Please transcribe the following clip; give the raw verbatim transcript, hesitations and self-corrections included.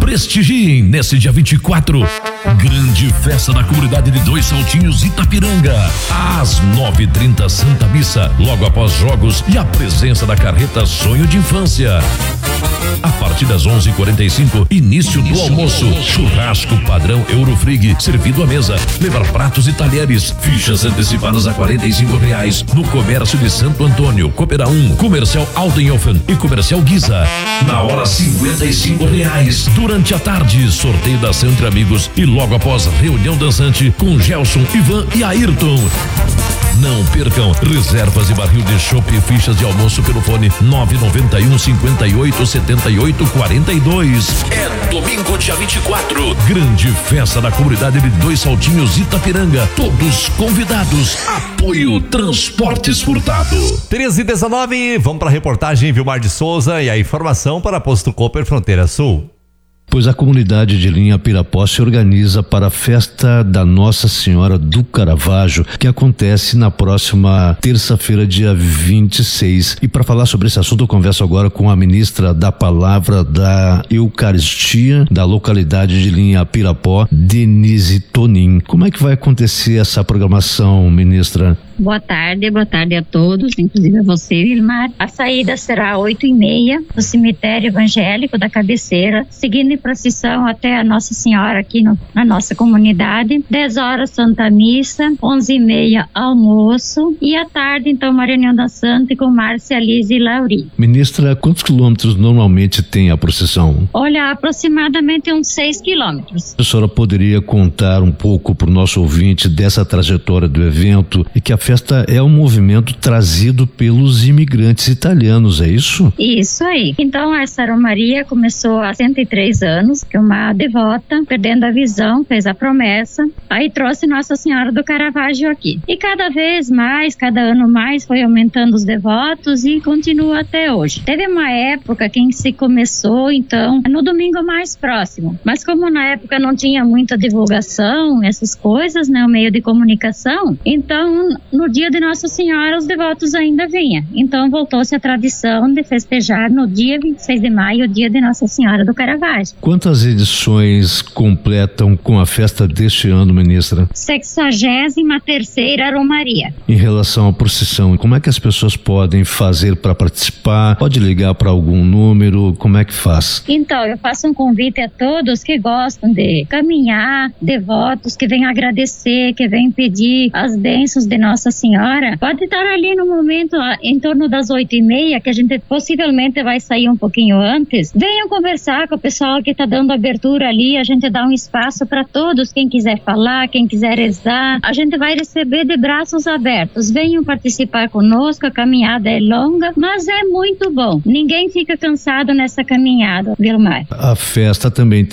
Prestigiem nesse dia vinte e quatro. Grande festa da comunidade de Dois Saltinhos, Itapiranga. Às nove e trinta, Santa Missa, logo após jogos e a presença da carreta Sonho de Infância. A partir das onze e quarenta e cinco, início, início do almoço. Do almoço. Churrasco padrão Eurofrig, servido à mesa. Levar pratos e talheres. Fichas antecipadas a quarenta e cinco reais. No comércio de Santo Antônio, Coopera um, Comercial Altenhofen e Comercial Guiza. Na hora, cinquenta e cinco reais. Durante a tarde, sorteio da ação entre amigos e logo após reunião dançante com Gelson, Ivan e Ayrton. Não percam reservas e barril de chopp e fichas de almoço pelo fone nove nove um, cinquenta e oito, setenta e oito, quarenta e dois. É domingo, dia vinte e quatro. Grande festa da comunidade de Dois Saltinhos, Itapiranga. Todos convidados. Apoio Transportes Furtado. treze e dezenove, vamos para a reportagem Vilmar de Souza e a informação para Posto Cooper Fronteira Sul. Pois a comunidade de Linha Pirapó se organiza para a festa da Nossa Senhora do Caravaggio, que acontece na próxima terça-feira, dia vinte e seis. E para falar sobre esse assunto, eu converso agora com a ministra da Palavra da Eucaristia da localidade de Linha Pirapó, Denise Tonin. Como é que vai acontecer essa programação, ministra? Boa tarde, boa tarde a todos, inclusive a você, Vilmar. A saída será às oito e meia no cemitério evangélico da cabeceira, seguindo em procissão até a Nossa Senhora aqui no, na nossa comunidade. dez horas Santa Missa, onze e meia almoço e à tarde então uma reunião da Santa com Márcia, Liz e Lauri. Ministra, quantos quilômetros normalmente tem a procissão? Olha, aproximadamente uns seis quilômetros. A senhora poderia contar um pouco para o nosso ouvinte dessa trajetória do evento e que a festa é um movimento trazido pelos imigrantes italianos, é isso? Isso aí. Então, essa romaria começou há cento e três anos, que uma devota, perdendo a visão, fez a promessa, aí trouxe Nossa Senhora do Caravaggio aqui. E cada vez mais, cada ano mais, foi aumentando os devotos e continua até hoje. Teve uma época que se começou, então, no domingo mais próximo. Mas como na época não tinha muita divulgação, essas coisas, né, o meio de comunicação, então no dia de Nossa Senhora os devotos ainda vinham. Então voltou-se a tradição de festejar no dia vinte e seis de maio, o dia de Nossa Senhora do Caravaggio. Quantas edições completam com a festa deste ano, ministra? sexagésima terceira Romaria. Em relação à procissão, como é que as pessoas podem fazer para participar? Pode ligar para algum número? Como é que faz? Então, eu faço um convite a todos que gostam de caminhar, devotos que vêm agradecer, que vêm pedir as bênçãos de Nossa Senhora. Pode estar ali no momento, em torno das oito e meia, que a gente possivelmente vai sair um pouquinho antes. Venham conversar com o pessoal que está dando abertura ali, a gente dá um espaço para todos, quem quiser falar, quem quiser rezar, a gente vai receber de braços abertos. Venham participar conosco, a caminhada é longa, mas é muito bom. Ninguém fica cansado nessa caminhada, Vilmar. A festa também